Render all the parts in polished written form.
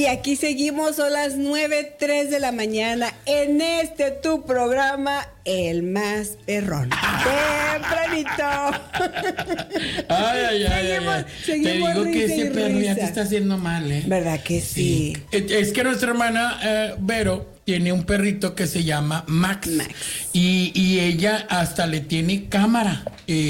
Y aquí seguimos, son las 9:03 de la mañana en tu programa, El Más Perrón. ¡Tempranito! Seguimos. Te digo que ese perro ya te está haciendo mal, ¿eh? ¿Verdad que sí? Es que nuestra hermana Vero tiene un perrito que se llama Max. Y ella hasta le tiene cámara.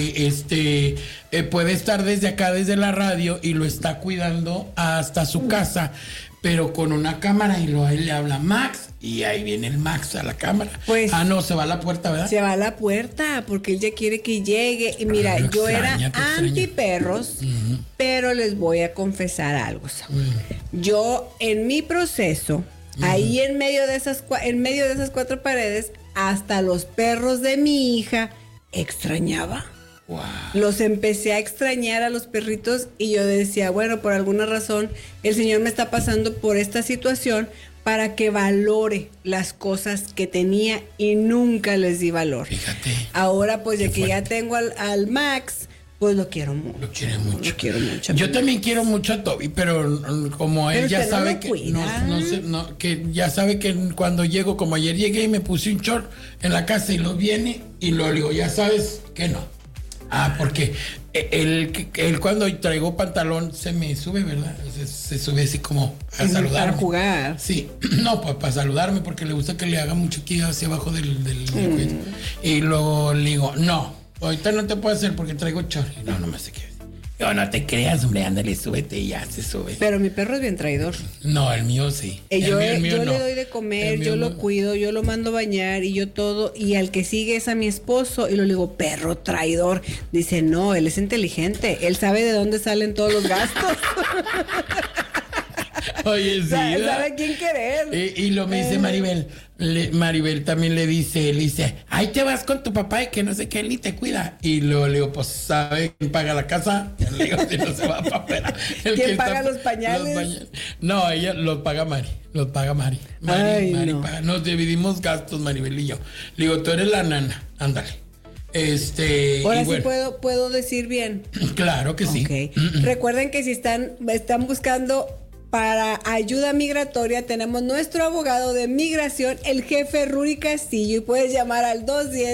Puede estar desde acá, desde la radio, y lo está cuidando hasta su casa, pero con una cámara, y él le habla Max, y ahí viene el Max a la cámara. Pues, no, se va a la puerta, ¿verdad? Se va a la puerta porque él ya quiere que llegue. Y mira, yo era anti perros, pero les voy a confesar algo. Yo, en mi proceso, ahí en medio de esas cuatro paredes, hasta los perros de mi hija extrañaba. Wow. Los empecé a extrañar a los perritos, y yo decía, bueno, por alguna razón el Señor me está pasando por esta situación para que valore las cosas que tenía y nunca les di valor. Fíjate. Ahora pues ya que ya tengo al Max, pues lo quiero mucho. Lo quiere mucho. Lo quiero mucho. Yo también quiero mucho a Toby, pero como él ya sabe que que ya sabe que cuando llego, como ayer llegué y me puse un short en la casa y lo viene y lo digo, ya sabes que no. Porque él cuando traigo pantalón se me sube, ¿verdad? Se sube así como a saludarme. Para jugar. Sí, no, para saludarme, porque le gusta que le haga mucho aquí hacia abajo del cuello. Y luego le digo, no, ahorita no te puedo hacer porque traigo short. No me sé qué. No, no te creas, hombre, ándale, súbete y ya se sube. Pero mi perro es bien traidor. No, el mío sí. Yo le doy de comer, yo lo cuido, yo lo mando a bañar y yo todo. Y al que sigue es a mi esposo. Y le digo, perro traidor. Dice, no, él es inteligente. Él sabe de dónde salen todos los gastos. Oye, sí. ¿Sabe quién querer? Y lo me dice Maribel. Maribel también le dice, ahí te vas con tu papá y que no sé qué, ni te cuida. Y luego le digo, pues, ¿sabe quién paga la casa? Le digo, si no se va para afuera. ¿Quién paga los pañales? No, ella los paga Mari. Mari no. Paga. Nos dividimos gastos, Maribel y yo. Le digo, tú eres la nana, ándale. Ahora sí puedo decir bien. Claro que sí. Okay. Recuerden que si están buscando para ayuda migratoria, tenemos nuestro abogado de migración, el jefe Rudy Castillo, y puedes llamar al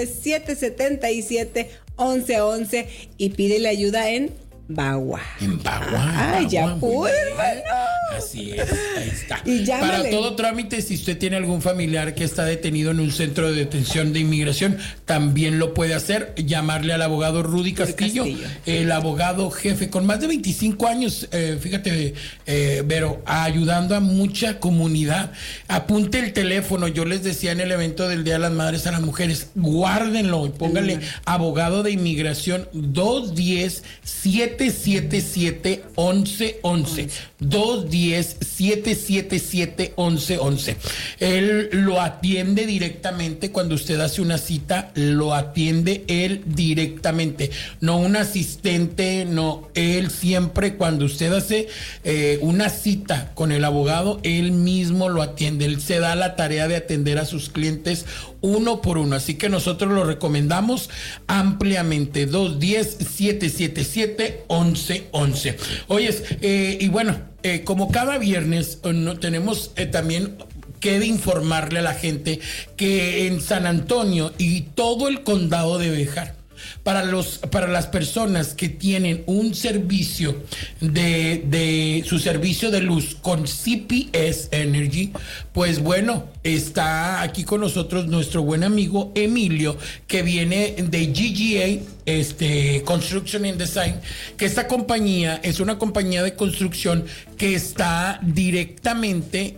210-777-1111 y pídele ayuda en Bagua. En Bagua. Ay, ya pude, hermano. Así es, ahí está. Y llámale. Para todo trámite, si usted tiene algún familiar que está detenido en un centro de detención de inmigración, también lo puede hacer, llamarle al abogado Rudy Castillo, el abogado jefe, con más de 25 años, fíjate, Vero, ayudando a mucha comunidad. Apunte el teléfono, yo les decía en el evento del Día de las Madres a las Mujeres, guárdenlo y pónganle abogado de inmigración 210-777-1111. 210-777-1111. Él lo atiende directamente cuando usted hace una cita, lo atiende él directamente, no un asistente, no, él siempre cuando usted hace una cita con el abogado, él mismo lo atiende, él se da la tarea de atender a sus clientes uno por uno, así que nosotros lo recomendamos ampliamente. 210-777-1111. Oyes, y bueno, como cada viernes tenemos también que informarle a la gente que en San Antonio y todo el condado de Béjar, para las personas que tienen un servicio de su servicio de luz con CPS Energy, pues bueno, está aquí con nosotros nuestro buen amigo Emilio, que viene de GGA Construction and Design, que esta compañía es una compañía de construcción que está directamente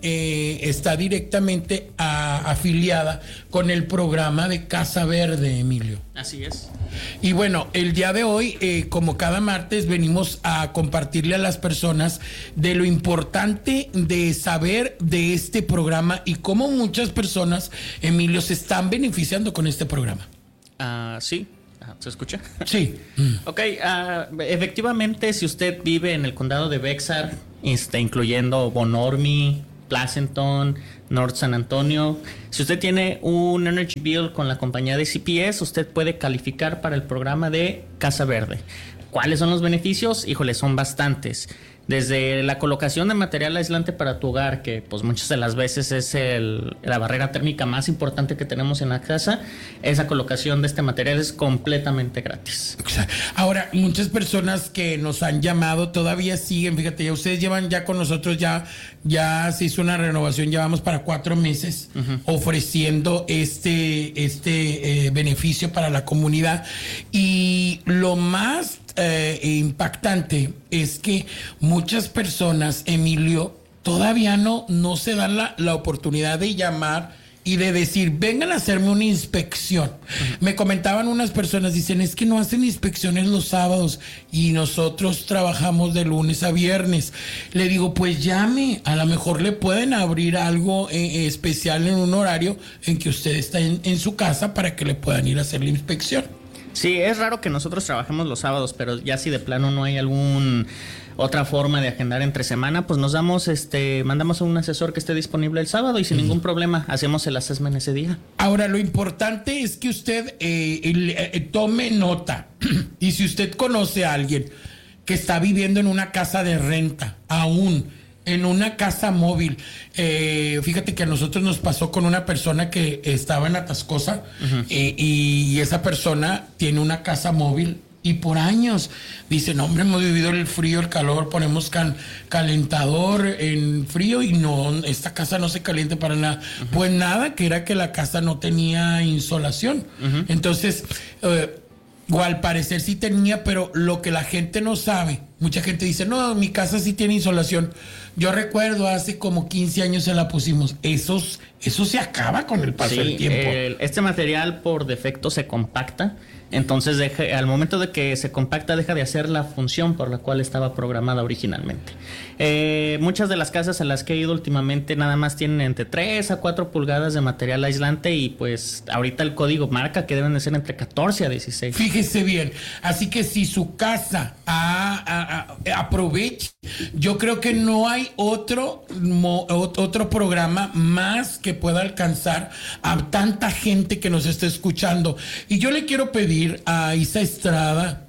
afiliada con el programa de Casa Verde, Emilio. Así es. Y bueno, el día de hoy, como cada martes, venimos a compartirle a las personas de lo importante de saber de este programa y cómo muchas personas, Emilio, se están beneficiando con este programa. Sí. ¿Se escucha? Sí. Ok, efectivamente, si usted vive en el condado de Bexar, incluyendo Bonormi, Pleasanton, North San Antonio, si usted tiene un Energy Bill con la compañía de CPS, usted puede calificar para el programa de Casa Verde. ¿Cuáles son los beneficios? Híjole, son bastantes. Desde la colocación de material aislante para tu hogar, que pues muchas de las veces es la barrera térmica más importante que tenemos en la casa, esa colocación de este material es completamente gratis. Ahora, muchas personas que nos han llamado todavía siguen, fíjate, ya ustedes llevan ya con nosotros, ya se hizo una renovación, ya vamos para 4 meses ofreciendo este beneficio para la comunidad. Y lo más impactante es que muchas personas, Emilio, todavía no se dan la oportunidad de llamar y de decir, vengan a hacerme una inspección. Me comentaban unas personas, dicen, es que no hacen inspecciones los sábados y nosotros trabajamos de lunes a viernes. Le digo, pues llame, a lo mejor le pueden abrir algo especial en un horario en que usted está en su casa para que le puedan ir a hacer la inspección. Sí, es raro que nosotros trabajemos los sábados, pero ya si de plano no hay otra forma de agendar entre semana, pues mandamos a un asesor que esté disponible el sábado y sin ningún problema hacemos el assessment ese día. Ahora, lo importante es que usted tome nota. Y si usted conoce a alguien que está viviendo en una casa de renta, aún en una casa móvil, fíjate que a nosotros nos pasó con una persona que estaba en Atascosa, y esa persona tiene una casa móvil. Y por años dice, no, hombre, hemos vivido el frío, el calor, ponemos calentador en frío y no, esta casa no se calienta para nada. Pues nada, que era que la casa no tenía insolación. Entonces, o al parecer sí tenía, pero lo que la gente no sabe, mucha gente dice, no, mi casa sí tiene insolación. Yo recuerdo hace como 15 años se la pusimos. Eso se acaba con el paso del tiempo. Este material por defecto se compacta. Entonces, al momento de que se compacta, deja de hacer la función por la cual estaba programada originalmente. Muchas de las casas a las que he ido últimamente nada más tienen entre 3 a 4 pulgadas de material aislante y pues ahorita el código marca que deben de ser entre 14 a 16. Fíjese bien, así que si su casa aproveche, yo creo que no hay otro programa más que pueda alcanzar a tanta gente que nos está escuchando. Y yo le quiero pedir a Isa Estrada,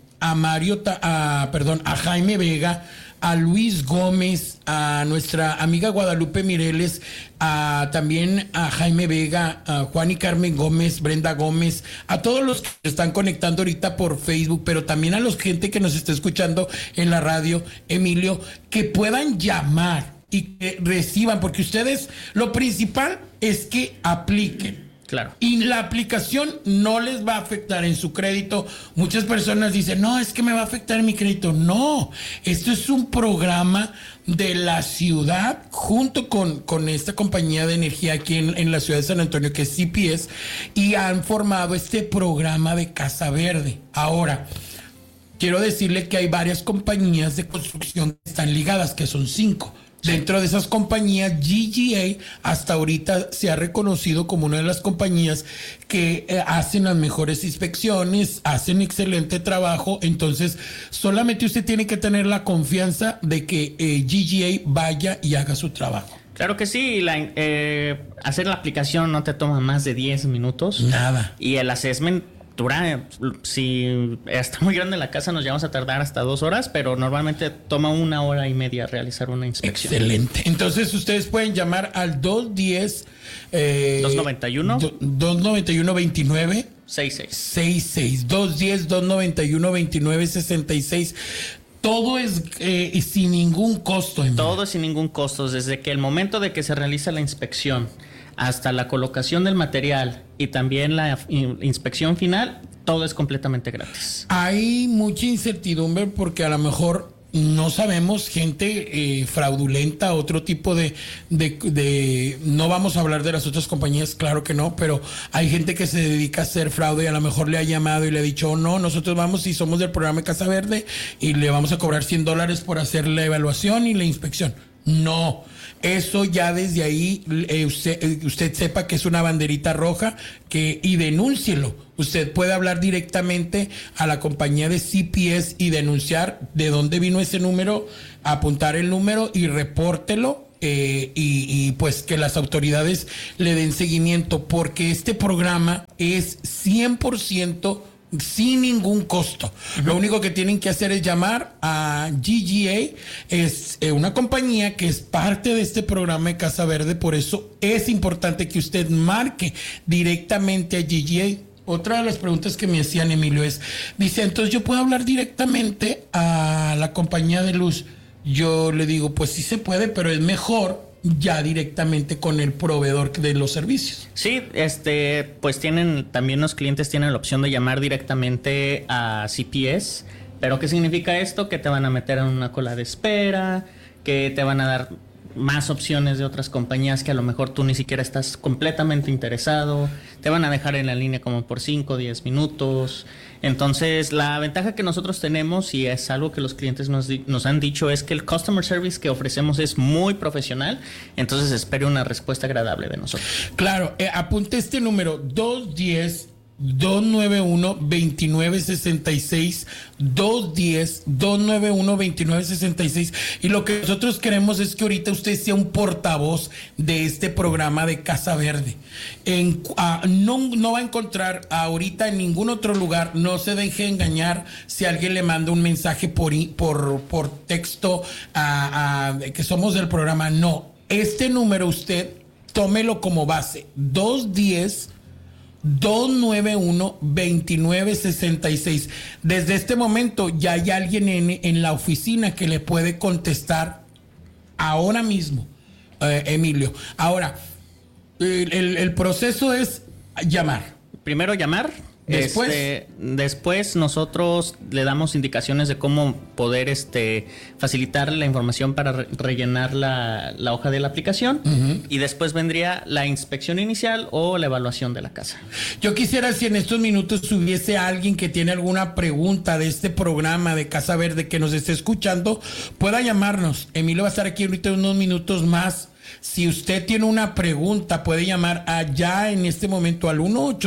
a Jaime Vega, a Luis Gómez, a nuestra amiga Guadalupe Mireles, también a Jaime Vega, a Juan y Carmen Gómez, Brenda Gómez, a todos los que se están conectando ahorita por Facebook, pero también a la gente que nos está escuchando en la radio, Emilio, que puedan llamar y que reciban, porque ustedes, lo principal es que apliquen. Claro. Y la aplicación no les va a afectar en su crédito. Muchas personas dicen, no, es que me va a afectar en mi crédito. No, esto es un programa de la ciudad junto con esta compañía de energía aquí en la ciudad de San Antonio, que es CPS, y han formado este programa de Casa Verde. Ahora, quiero decirle que hay varias compañías de construcción que están ligadas, que son 5. Dentro de esas compañías, GGA hasta ahorita se ha reconocido como una de las compañías que hacen las mejores inspecciones, hacen excelente trabajo. Entonces, solamente usted tiene que tener la confianza de que GGA vaya y haga su trabajo. Claro que sí, hacer la aplicación no te toma más de 10 minutos. Nada. Y el assessment dura, si está muy grande la casa, nos llevamos a tardar hasta 2 horas, pero normalmente toma 1 hora y media realizar una inspección. Excelente. Entonces ustedes pueden llamar al 210 291 29 66 210 291 29 66. Todo es sin ningún costo. Todo es sin ningún costo. Desde que el momento de que se realiza la inspección hasta la colocación del material y también la inspección final, todo es completamente gratis. Hay mucha incertidumbre porque a lo mejor no sabemos, gente fraudulenta, otro tipo de no vamos a hablar de las otras compañías, claro que no, pero hay gente que se dedica a hacer fraude y a lo mejor le ha llamado y le ha dicho, oh, no, nosotros vamos y somos del programa de Casa Verde y le vamos a cobrar $100 por hacer la evaluación y la inspección. No, eso ya desde ahí usted sepa que es una banderita roja y denúncielo. Usted puede hablar directamente a la compañía de CPS y denunciar de dónde vino ese número, apuntar el número y repórtelo. Y pues que las autoridades le den seguimiento, porque este programa es 100% sin ningún costo. Lo único que tienen que hacer es llamar a GGA. Es una compañía que es parte de este programa de Casa Verde. Por eso es importante que usted marque directamente a GGA. Otra de las preguntas que me hacían, Emilio, dice, entonces yo puedo hablar directamente a la compañía de luz. Yo le digo, pues sí se puede, pero es mejor ya directamente con el proveedor de los servicios. Sí, pues también los clientes tienen la opción de llamar directamente a CPS. Pero ¿qué significa esto? Que te van a meter en una cola de espera, que te van a dar más opciones de otras compañías que a lo mejor tú ni siquiera estás completamente interesado. Te van a dejar en la línea como por 5 o 10 minutos. Entonces, la ventaja que nosotros tenemos, y es algo que los clientes nos han dicho, es que el customer service que ofrecemos es muy profesional. Entonces, espere una respuesta agradable de nosotros. Claro, apunte este número, 210-291-2966, 210-291-2966. Y lo que nosotros queremos es que ahorita usted sea un portavoz de este programa de Casa Verde. No va a encontrar ahorita en ningún otro lugar, no se deje engañar si alguien le manda un mensaje por texto que somos del programa. No, este número usted tómelo como base, 210-291-2966. Desde este momento ya hay alguien en la oficina que le puede contestar ahora mismo, Emilio. Ahora, el proceso es llamar. Primero llamar. Después nosotros le damos indicaciones de cómo poder facilitar la información para rellenar la hoja de la aplicación. Uh-huh. Y después vendría la inspección inicial o la evaluación de la casa. Yo quisiera, si en estos minutos hubiese alguien que tiene alguna pregunta de este programa de Casa Verde que nos esté escuchando, pueda llamarnos. Emilio va a estar aquí ahorita unos minutos más. Si usted tiene una pregunta, puede llamar allá en este momento al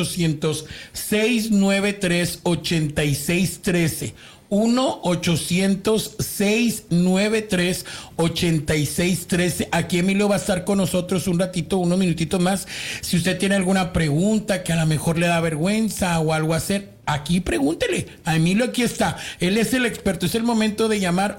1-800-693-8613. 1-800-693-8613. Aquí Emilio va a estar con nosotros un ratito, unos minutitos más. Si usted tiene alguna pregunta que a lo mejor le da vergüenza o algo hacer, aquí pregúntele. A Emilio aquí está. Él es el experto. Es el momento de llamar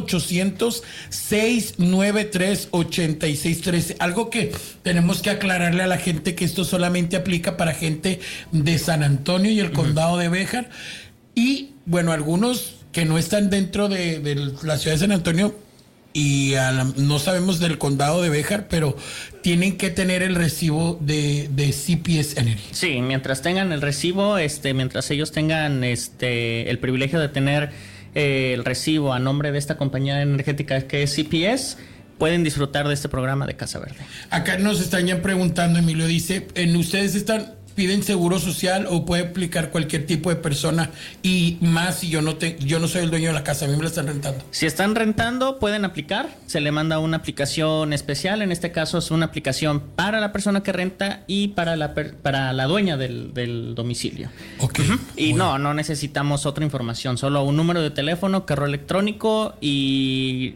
1-800-693-8613. Algo que tenemos que aclararle a la gente, que esto solamente aplica para gente de San Antonio y el condado de Béjar. Y bueno, algunos que no están dentro de la ciudad de San Antonio y no sabemos del condado de Béjar, pero tienen que tener el recibo de CPS Energy. Sí, mientras tengan el recibo, mientras ellos tengan el privilegio de tener el recibo a nombre de esta compañía energética que es CPS, pueden disfrutar de este programa de Casa Verde. Acá nos están ya preguntando, Emilio, dice, ¿ustedes piden seguro social o puede aplicar cualquier tipo de persona? Y más si yo no soy el dueño de la casa, a mí me la están rentando. Si están rentando, pueden aplicar. Se le manda una aplicación especial. En este caso es una aplicación para la persona que renta y para la dueña del domicilio. Okay. Uh-huh. Y bueno, no necesitamos otra información, solo un número de teléfono, correo electrónico y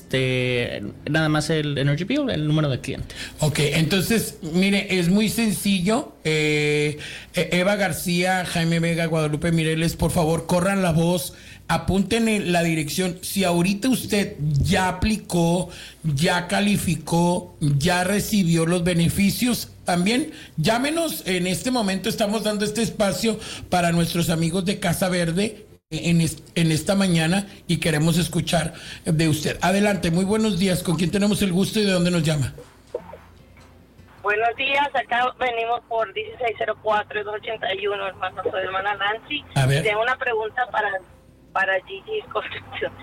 nada más el Energy Bill, el número de cliente. Ok, entonces, mire, es muy sencillo. Eva García, Jaime Vega, Guadalupe Mireles, por favor, corran la voz, apúntenle la dirección. Si ahorita usted ya aplicó, ya calificó, ya recibió los beneficios, también llámenos. En este momento estamos dando este espacio para nuestros amigos de Casa Verde en esta mañana y queremos escuchar de usted. Adelante, muy buenos días. ¿Con quién tenemos el gusto y de dónde nos llama? Buenos días, acá venimos por 1604 y 281, hermano, soy hermana Nancy. A ver. Tengo una pregunta para Gigi's Construcción.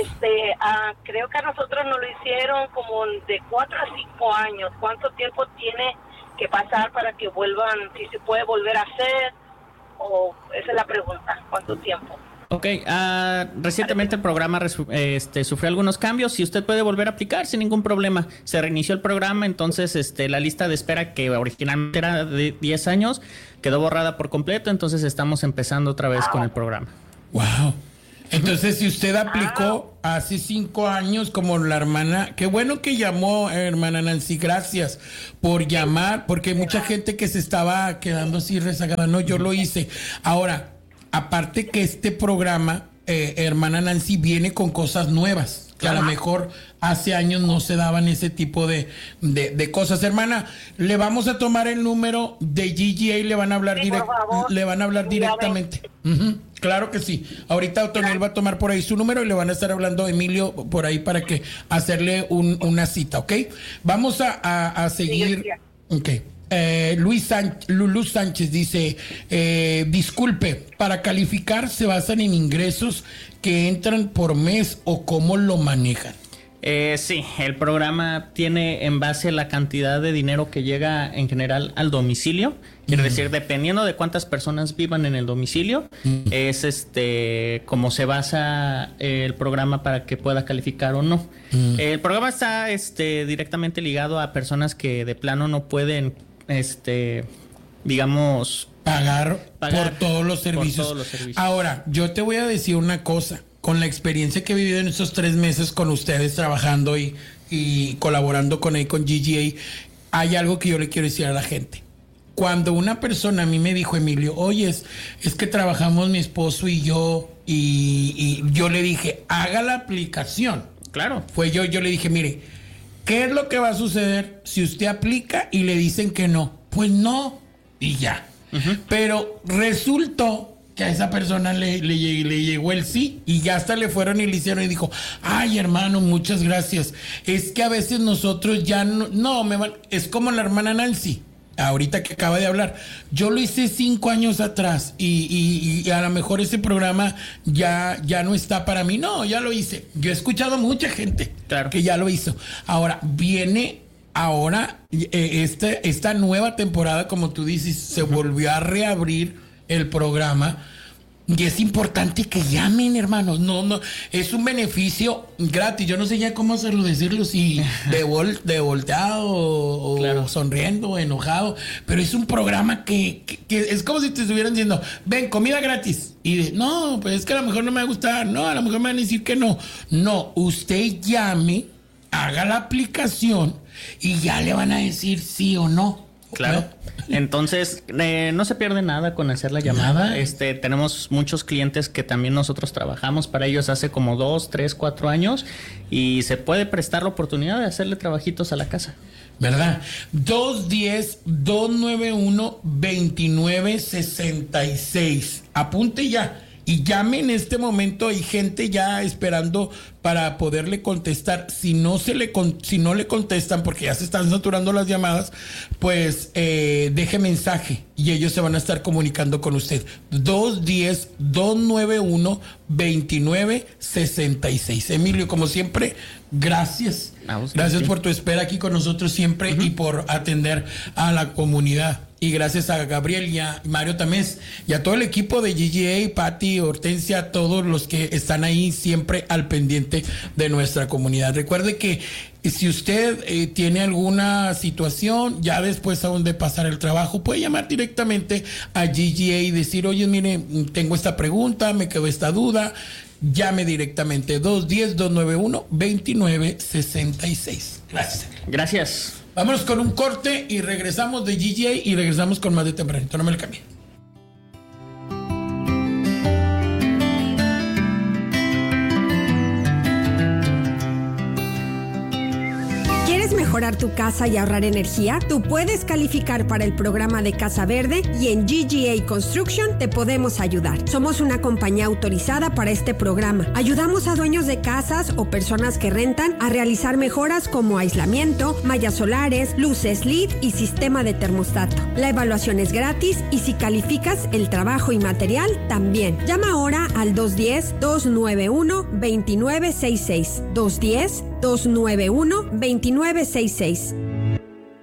Creo que a nosotros nos lo hicieron como de 4 a 5 años. ¿Cuánto tiempo tiene que pasar para que vuelvan, si se puede volver a hacer? O esa es la pregunta, ¿cuánto tiempo? Ok, recientemente el programa sufrió algunos cambios y usted puede volver a aplicar sin ningún problema. Se reinició el programa, entonces la lista de espera que originalmente era de 10 años quedó borrada por completo, entonces estamos empezando otra vez con el programa. Wow. Entonces, si usted aplicó hace 5 años como la hermana, qué bueno que llamó, hermana Nancy, gracias por llamar, porque hay mucha gente que se estaba quedando así rezagada. No, yo lo hice. Ahora, aparte que este programa, hermana Nancy, viene con cosas nuevas, que a lo mejor hace años no se daban ese tipo de cosas. Hermana, le vamos a tomar el número de GGA y le van a hablar, directamente. Claro que sí. Ahorita Otoniel va a tomar por ahí su número y le van a estar hablando a Emilio por ahí para que hacerle una cita, ¿ok? Vamos a seguir. Ok. Lulú Sánchez dice, disculpe, ¿para calificar se basan en ingresos que entran por mes o cómo lo manejan? Sí, el programa tiene en base la cantidad de dinero que llega en general al domicilio. Quiere decir, dependiendo de cuántas personas vivan en el domicilio, es cómo se basa el programa para que pueda calificar o no. El programa está directamente ligado a personas que de plano no pueden digamos pagar por todos los servicios. Ahora, yo te voy a decir una cosa, con la experiencia que he vivido en estos 3 meses con ustedes trabajando y colaborando con GGA, hay algo que yo le quiero decir a la gente. Cuando una persona a mí me dijo, Emilio, oye, es que trabajamos mi esposo y yo yo le dije, haga la aplicación. Claro. Yo le dije, mire, ¿qué es lo que va a suceder si usted aplica y le dicen que no? Pues no, y ya. Pero resultó que a esa persona le llegó el sí y ya hasta le fueron y le hicieron y dijo, ay, hermano, muchas gracias. Es que a veces nosotros ya es como la hermana Nancy, ahorita que acaba de hablar. Yo lo hice 5 años atrás y a lo mejor ese programa ya no está para mí. No, ya lo hice. Yo he escuchado mucha gente que ya lo hizo. Ahora, viene esta nueva temporada, como tú dices, se volvió a reabrir el programa. Y es importante que llamen, hermanos. No, es un beneficio gratis. Yo no sé ya cómo hacerlo, decirlo, si de volteado o sonriendo o enojado. Pero es un programa que es como si te estuvieran diciendo, ven, comida gratis. Y no, pues es que a lo mejor no me va a gustar. No, a lo mejor me van a decir que no. No, usted llame, haga la aplicación y ya le van a decir sí o no. Claro. Entonces, no se pierde nada con hacer la llamada. Tenemos muchos clientes que también nosotros trabajamos para ellos hace como 2, 3, 4 años y se puede prestar la oportunidad de hacerle trabajitos a la casa. ¿Verdad? 210-291-2966. Apunte ya. Y llame en este momento, hay gente ya esperando para poderle contestar. Si no le contestan, porque ya se están saturando las llamadas, pues deje mensaje y ellos se van a estar comunicando con usted. 210-291-2966. Emilio, como siempre, gracias. Gracias por tu espera aquí con nosotros siempre y por atender a la comunidad. Y gracias a Gabriel y a Mario Tamés y a todo el equipo de GGA, Pati, Hortensia, todos los que están ahí siempre al pendiente de nuestra comunidad. Recuerde que si usted tiene alguna situación, ya después aún de pasar el trabajo, puede llamar directamente a GGA y decir, oye, mire, tengo esta pregunta, me quedó esta duda. Llame directamente 210-291-2966. Gracias. Gracias. Vámonos con un corte y regresamos de GGA y regresamos con más de tempranito. No me lo cambien. ¿Quieres mejorar tu casa y ahorrar energía? Tú puedes calificar para el programa de Casa Verde y en GGA Construction te podemos ayudar. Somos una compañía autorizada para este programa. Ayudamos a dueños de casas o personas que rentan a realizar mejoras como aislamiento, mallas solares, luces LED y sistema de termostato. La evaluación es gratis y si calificas el trabajo y material también. Llama ahora al 210-291-2966. 210-291-2966.